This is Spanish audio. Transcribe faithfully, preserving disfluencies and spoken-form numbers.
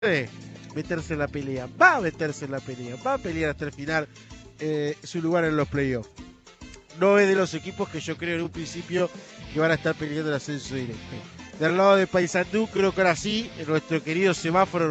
puede meterse en la pelea, va a meterse en la pelea, va a pelear hasta el final eh, su lugar en los playoffs. No es de los equipos que yo creo en un principio que van a estar peleando el ascenso directo. Del lado de Paysandú, creo que ahora sí, nuestro querido semáforo